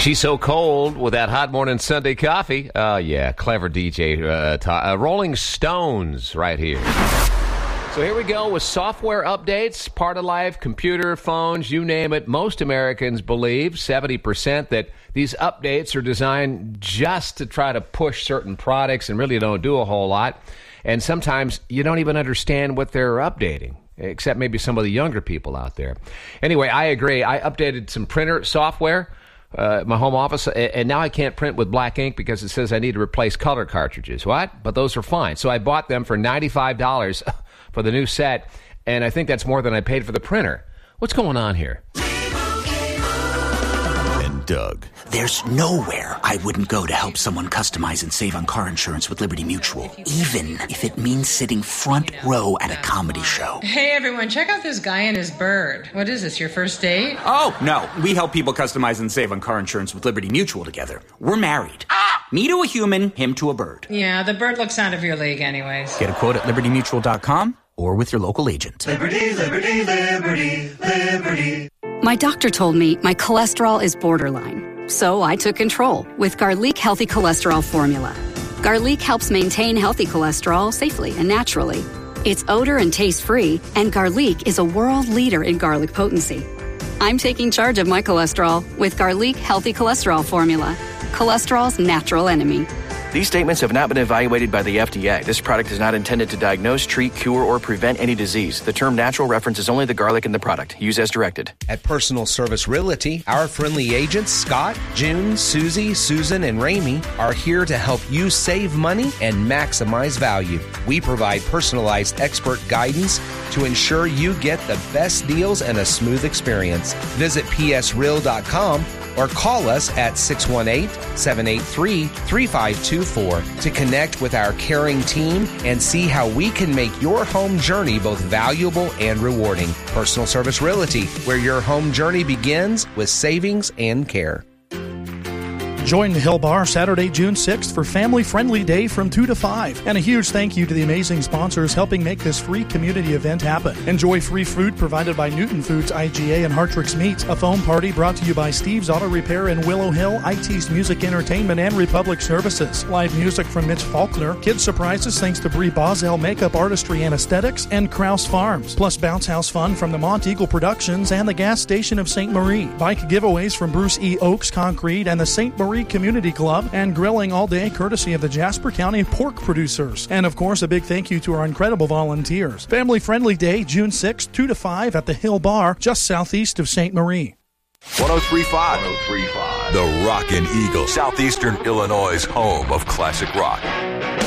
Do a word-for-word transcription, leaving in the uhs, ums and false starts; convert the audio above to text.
She's so cold with that hot morning Sunday coffee. Oh, uh, yeah, clever D J. Uh, t- uh, Rolling Stones right here. So here we go with software updates, part of life, computer, phones, you name it. Most Americans believe, seventy percent, that these updates are designed just to try to push certain products and really don't do a whole lot. And sometimes you don't even understand what they're updating, except maybe some of the younger people out there. Anyway, I agree. I updated some printer software. Uh, my home office, and now I can't print with black ink because it says I need to replace color cartridges. What? But those are fine. So I bought them for ninety-five dollars for the new set, and I think that's more than I paid for the printer. What's going on here? And Doug. There's nowhere I wouldn't go to help someone customize and save on car insurance with Liberty Mutual, even if it means sitting front row at a comedy show. Hey, everyone, check out this guy and his bird. What is this, your first date? Oh, no. We help people customize and save on car insurance with Liberty Mutual together. We're married. Ah! Me to a human, him to a bird. Yeah, the bird looks out of your league anyways. Get a quote at liberty mutual dot com or with your local agent. Liberty, liberty, liberty, liberty. My doctor told me my cholesterol is borderline. So I took control with Garlic Healthy Cholesterol Formula. Garlic helps maintain healthy cholesterol safely and naturally. It's odor and taste-free, and Garlic is a world leader in garlic potency. I'm taking charge of my cholesterol with Garlic Healthy Cholesterol Formula, cholesterol's natural enemy. These statements have not been evaluated by the F D A. This product is not intended to diagnose, treat, cure, or prevent any disease. The term natural references only the garlic in the product. Use as directed. At Personal Service Realty, our friendly agents, Scott, June, Susie, Susan, and Ramey, are here to help you save money and maximize value. We provide personalized expert guidance to ensure you get the best deals and a smooth experience. Visit p s real dot com or call us at six one eight, seven eight three, three five two four to connect with our caring team and see how we can make your home journey both valuable and rewarding. Personal Service Realty, where your home journey begins with savings and care. Join the Hill Bar Saturday, June sixth for Family Friendly Day from two to five. And a huge thank you to the amazing sponsors helping make this free community event happen. Enjoy free food provided by Newton Foods, I G A, and Hartrix Meats. A foam party brought to you by Steve's Auto Repair in Willow Hill, I T's Music Entertainment, and Republic Services. Live music from Mitch Faulkner. Kids surprises thanks to Brie Boswell Makeup Artistry and Aesthetics and Krause Farms. Plus bounce house fun from the Mont Eagle Productions and the gas station of Saint Marie. Bike giveaways from Bruce E. Oaks Concrete and the Saint Marie Community Club, and grilling all day courtesy of the Jasper County Pork Producers. And of course, a big thank you to our incredible volunteers. Family Friendly Day, June sixth, two to five at the Hill Bar, just southeast of Saint Marie. one oh three point five. The Rockin' Eagle, Southeastern Illinois' home of classic rock.